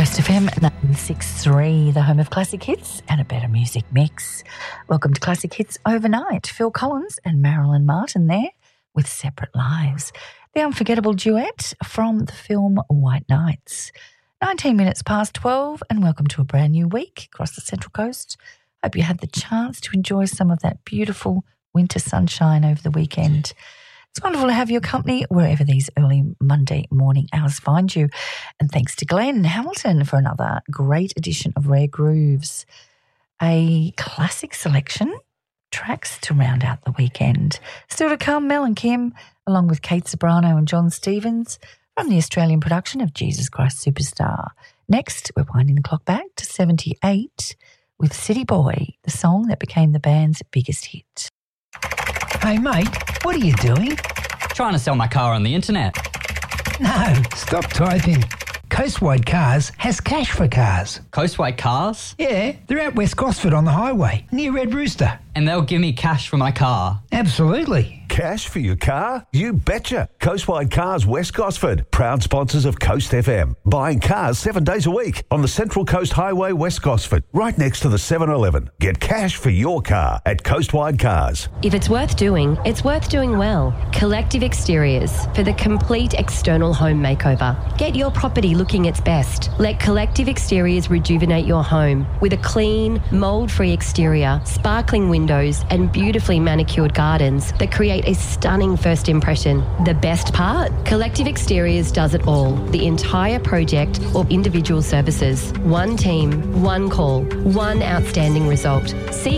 Coast FM 963, the home of classic hits and a better music mix. Welcome to Classic Hits Overnight. Phil Collins and Marilyn Martin there with Separate Lives. The unforgettable duet from the film White Nights. 19 minutes past 12 and welcome to a brand new week across the Central Coast. Hope you had the chance to enjoy some of that beautiful winter sunshine over the weekend. It's wonderful to have your company wherever these early Monday morning hours find you. And thanks to Glenn Hamilton for another great edition of Rare Grooves. A classic selection, tracks to round out the weekend. Still to come, Mel and Kim, along with Kate Sobrano and John Stevens from the Australian production of Jesus Christ Superstar. Next, we're winding the clock back to 78 with City Boy, the song that became the band's biggest hit. Hey, mate, what are you doing? Trying to sell my car on the internet. No, stop typing. Coastwide Cars has cash for cars. Coastwide Cars? Yeah, they're at West Gosford on the highway, near Red Rooster. And they'll give me cash for my car? Absolutely. Cash for your car? You betcha. Coastwide Cars West Gosford, proud sponsors of Coast FM. Buying cars 7 days a week on the Central Coast Highway West Gosford, right next to the 7-Eleven. Get cash for your car at Coastwide Cars. If it's worth doing, it's worth doing well. Collective Exteriors for the complete external home makeover. Get your property looking its best. Let Collective Exteriors rejuvenate your home with a clean, mould-free exterior, sparkling windows and beautifully manicured gardens that create a stunning first impression. The best part? Collective Exteriors does it all. The entire project or individual services. One team, one call, one outstanding result. See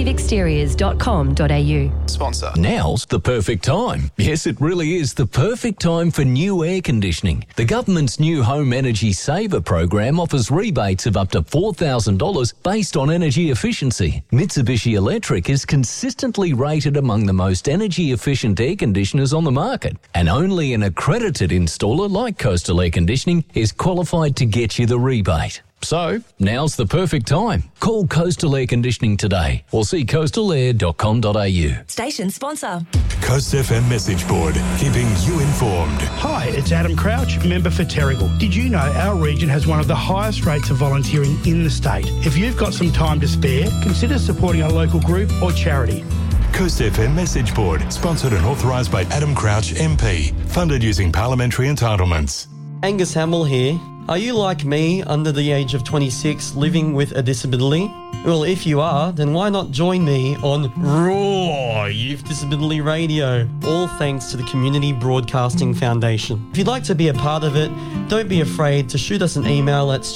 collectiveexteriors.com.au. Sponsor. Now's the perfect time. Yes, it really is the perfect time for new air conditioning. The government's new Home Energy Saver program offers rebates of up to $4,000 based on energy efficiency. Mitsubishi Electric is consistently rated among the most energy efficient air conditioners on the market, and only an accredited installer like Coastal Air Conditioning is qualified to get you the rebate. So, now's the perfect time. Call Coastal Air Conditioning today or see coastalair.com.au. Station sponsor. Coast FM message board, keeping you informed. Hi, it's Adam Crouch, member for Terrigal. Did you know our region has one of the highest rates of volunteering in the state? If you've got some time to spare, consider supporting a local group or charity. Coast FM message board, sponsored and authorised by Adam Crouch MP, funded using parliamentary entitlements. Angus Hamill here. Are you like me, under the age of 26, living with a disability? Well, if you are, then why not join me on Raw Youth Disability Radio, all thanks to the Community Broadcasting Foundation. If you'd like to be a part of it, don't be afraid to shoot us an email at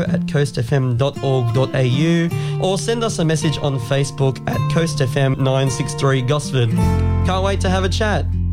studio@coastfm.org.au or send us a message on Facebook at Coast FM 963 Gosford. Can't wait to have a chat.